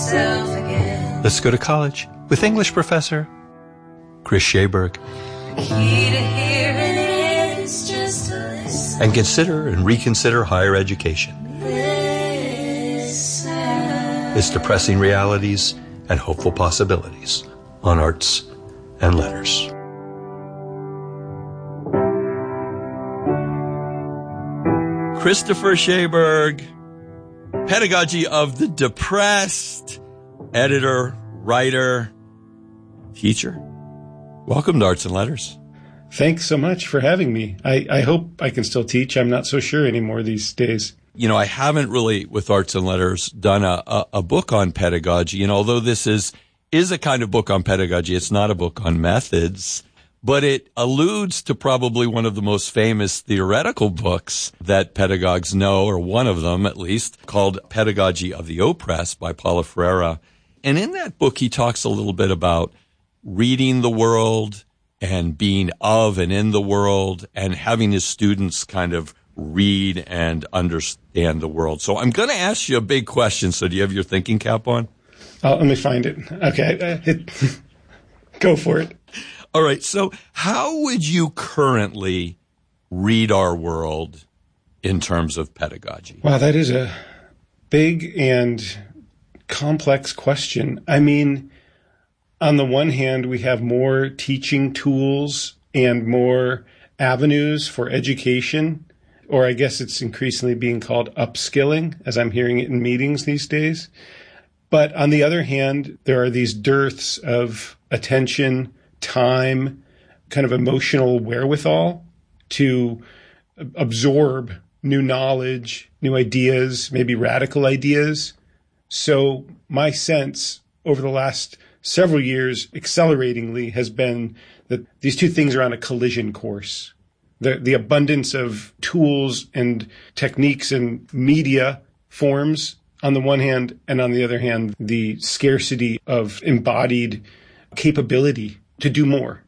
myself again. Let's go to college with English professor Chris Schaberg. The key to hearing is just to listen. And consider and reconsider higher education. Listen. Its depressing realities and hopeful possibilities on Arts and Letters. Christopher Schaberg, Pedagogy of the Depressed, editor, writer, teacher. Welcome to Arts and Letters. Thanks so much for having me. I hope I can still teach. I'm not so sure anymore these days. You know, I haven't really, with Arts and Letters, done a book on pedagogy. And although this is a kind of book on pedagogy, it's not a book on methods. But it alludes to probably one of the most famous theoretical books that pedagogues know, or one of them at least, called Pedagogy of the Oppressed by Paulo Freire. And in that book, he talks a little bit about reading the world and being of and in the world and having his students kind of read and understand the world. So I'm going to ask you a big question. So do you have your thinking cap on? Let me find it. Okay. Go for it. All right. So how would you currently read our world in terms of pedagogy? Wow, that is a big and complex question. I mean, on the one hand, we have more teaching tools and more avenues for education, or I guess it's increasingly being called upskilling, as I'm hearing it in meetings these days. But on the other hand, there are these dearths of attention, time, kind of emotional wherewithal to absorb new knowledge, new ideas, maybe radical ideas. So my sense over the last several years, acceleratingly, has been that these two things are on a collision course. The abundance of tools and techniques and media forms on the one hand, and on the other hand, the scarcity of embodied capability to do more.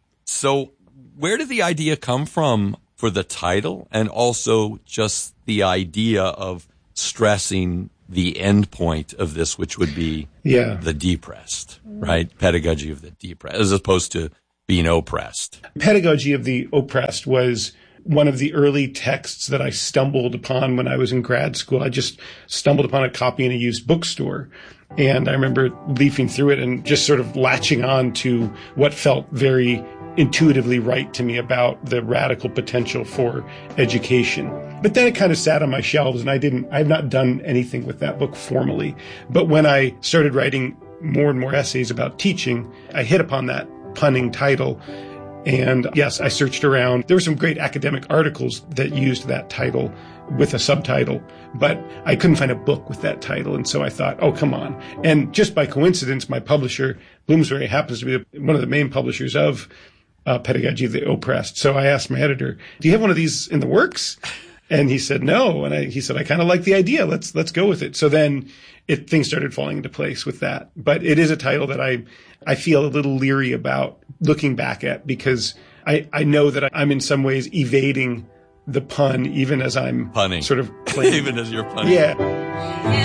So where did the idea come from for the title, and also just the idea of stressing the end point of this, which would be the depressed, right? Pedagogy of the depressed, as opposed to being oppressed. Pedagogy of the Oppressed was one of the early texts that I stumbled upon when I was in grad school. I just stumbled upon a copy in a used bookstore. And I remember leafing through it and just sort of latching on to what felt very intuitively right to me about the radical potential for education. But then it kind of sat on my shelves, and I've not done anything with that book formally. But when I started writing more and more essays about teaching, I hit upon that punning title. And yes, I searched around. There were some great academic articles that used that title with a subtitle, but I couldn't find a book with that title. And so I thought, oh, come on. And just by coincidence, my publisher, Bloomsbury, happens to be one of the main publishers of Pedagogy of the Oppressed. So I asked my editor, do you have one of these in the works? And he said, no. And he said, I kind of like the idea. Let's go with it. So then things started falling into place with that. But it is a title that I feel a little leery about looking back at, because I know that I'm in some ways evading the pun, even as I'm punning. Sort of playing. Even as you're punning. Yeah.